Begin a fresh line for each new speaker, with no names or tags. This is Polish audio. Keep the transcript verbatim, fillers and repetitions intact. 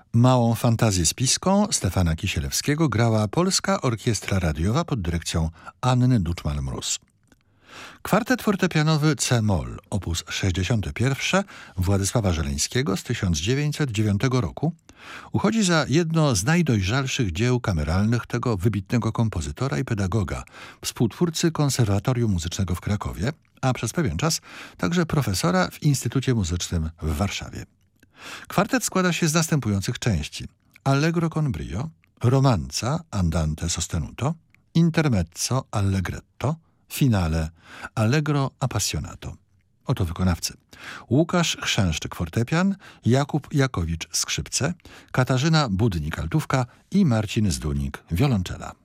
Małą fantazję spiską Stefana Kisielewskiego grała Polska Orkiestra Radiowa pod dyrekcją Anny Duczman-Mróz. Kwartet fortepianowy C-moll op. sześćdziesiąt jeden Władysława Żeleńskiego z tysiąc dziewięćset dziewiątego roku uchodzi za jedno z najdojrzalszych dzieł kameralnych tego wybitnego kompozytora i pedagoga, współtwórcy Konserwatorium Muzycznego w Krakowie, a przez pewien czas także profesora w Instytucie Muzycznym w Warszawie. Kwartet składa się z następujących części: Allegro con brio, romanza andante sostenuto, intermezzo allegretto, finale allegro appassionato. Oto wykonawcy: Łukasz Chrzęszczyk fortepian, Jakub Jakowicz skrzypce, Katarzyna Budnik altówka i Marcin Zdunik wiolonczela.